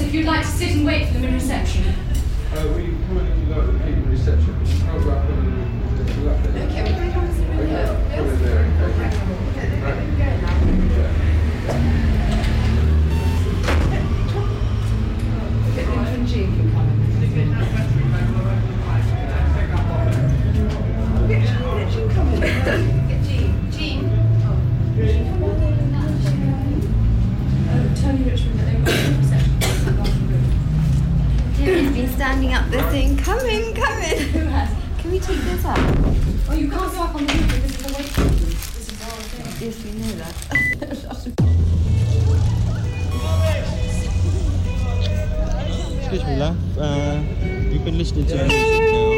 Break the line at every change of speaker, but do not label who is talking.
if you'd like to sit and wait for them in reception.
We come in if you like the people in reception, but you can't go up and do that there.
Okay, we're going to come and sit with her.
Put it there, okay.
Get Linda and Jean can come in. Get Jean come in. Get Jean. Jean. Tony Richmond, that they've got a reception.
Jimmy's been standing up there saying, come in, come in.
Who has?
Can we take this up?
Oh, you can't go up on the roof because of the weight system. This is our thing.
Yes, we know that.
Excuse me, love. You've been listening to the music now.